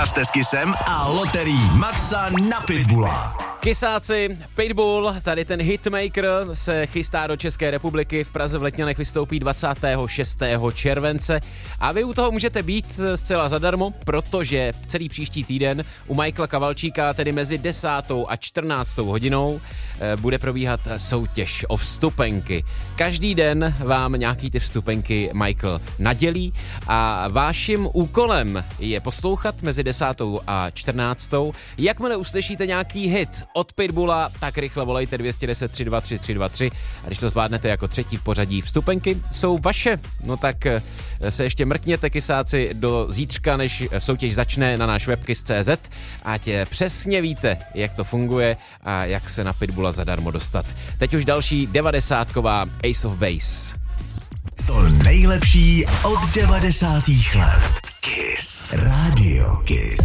Hraste s Kissem a loterií Maxa na Pitbulla. Kysáci, Pitbull, tady ten hitmaker se chystá do České republiky, v Praze v Letňanech vystoupí 26. července a vy u toho můžete být zcela zadarmo, protože celý příští týden u Michaela Kavalčíka, tedy mezi 10. a 14. hodinou, bude probíhat soutěž o vstupenky. Každý den vám nějaký ty vstupenky Michael nadělí a vaším úkolem je poslouchat mezi 10. a 14. Jakmile uslyšíte nějaký hit od Pitbulla, tak rychle volejte 210 323 323 a když to zvládnete jako třetí v pořadí, vstupenky jsou vaše. No tak se ještě mrkněte, kysáci, do zítřka, než soutěž začne, na náš web kiss.cz, ať přesně víte, jak to funguje a jak se na Pitbulla zadarmo dostat. Teď už další 90ková Ace of Base. To nejlepší od 90. let. Kiss. Radio Kiss.